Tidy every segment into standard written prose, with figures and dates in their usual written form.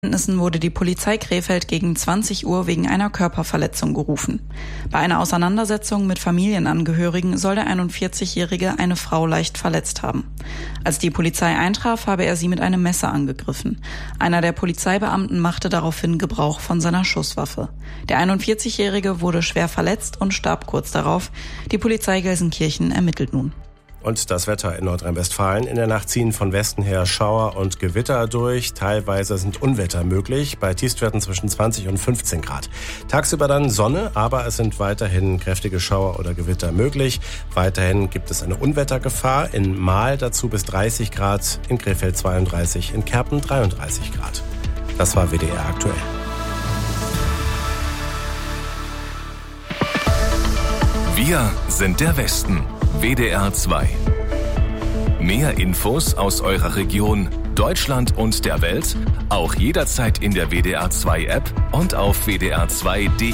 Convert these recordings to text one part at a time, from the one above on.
Wurde die Polizei Krefeld gegen 20 Uhr wegen einer Körperverletzung gerufen. Bei einer Auseinandersetzung mit Familienangehörigen soll der 41-Jährige eine Frau leicht verletzt haben. Als die Polizei eintraf, habe er sie mit einem Messer angegriffen. Einer der Polizeibeamten machte daraufhin Gebrauch von seiner Schusswaffe. Der 41-Jährige wurde schwer verletzt und starb kurz darauf. Die Polizei Gelsenkirchen ermittelt nun. Und das Wetter in Nordrhein-Westfalen. In der Nacht ziehen von Westen her Schauer und Gewitter durch. Teilweise sind Unwetter möglich, bei Tiefstwerten zwischen 20 und 15 Grad. Tagsüber dann Sonne, aber es sind weiterhin kräftige Schauer oder Gewitter möglich. Weiterhin gibt es eine Unwettergefahr. In Mahl dazu bis 30 Grad, in Krefeld 32, in Kerpen 33 Grad. Das war WDR aktuell. Wir sind der Westen. WDR 2. Mehr Infos aus eurer Region, Deutschland und der Welt, auch jederzeit in der WDR 2 App und auf wdr2.de.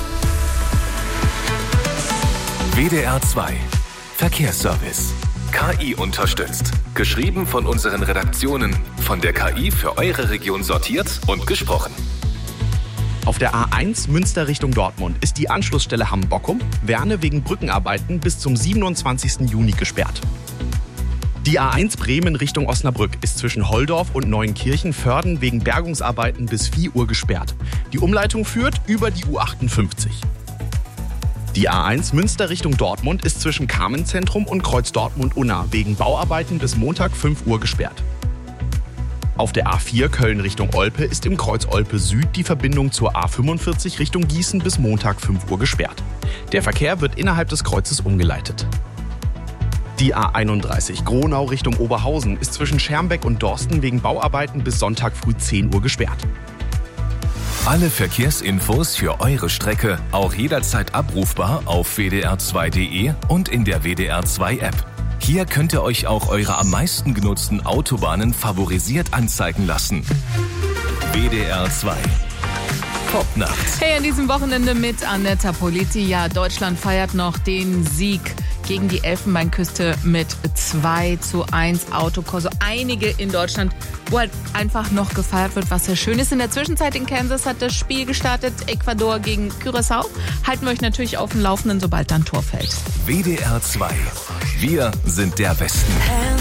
WDR 2. Verkehrsservice. KI unterstützt. Geschrieben von unseren Redaktionen, von der KI für eure Region sortiert und gesprochen. Auf der A1 Münster Richtung Dortmund ist die Anschlussstelle Hamm-Bockum, Werne wegen Brückenarbeiten bis zum 27. Juni gesperrt. Die A1 Bremen Richtung Osnabrück ist zwischen Holdorf und Neuenkirchen-Vörden wegen Bergungsarbeiten bis 4 Uhr gesperrt. Die Umleitung führt über die U58. Die A1 Münster Richtung Dortmund ist zwischen Carmenzentrum und Kreuz Dortmund-Unna wegen Bauarbeiten bis Montag 5 Uhr gesperrt. Auf der A4 Köln Richtung Olpe ist im Kreuz Olpe Süd die Verbindung zur A45 Richtung Gießen bis Montag 5 Uhr gesperrt. Der Verkehr wird innerhalb des Kreuzes umgeleitet. Die A31 Gronau Richtung Oberhausen ist zwischen Schermbeck und Dorsten wegen Bauarbeiten bis Sonntag früh 10 Uhr gesperrt. Alle Verkehrsinfos für eure Strecke auch jederzeit abrufbar auf wdr2.de und in der WDR 2 App. Hier könnt ihr euch auch eure am meisten genutzten Autobahnen favorisiert anzeigen lassen. WDR 2. Popnacht. Hey, an diesem Wochenende mit Annetta Politi. Ja, Deutschland feiert noch den Sieg gegen die Elfenbeinküste mit 2:1 Autokorso. Einige in Deutschland, wo halt einfach noch gefeiert wird, was sehr schön ist. In der Zwischenzeit in Kansas hat das Spiel gestartet, Ecuador gegen Curaçao. Halten wir euch natürlich auf dem Laufenden, sobald dann Tor fällt. WDR 2. Wir sind der Westen.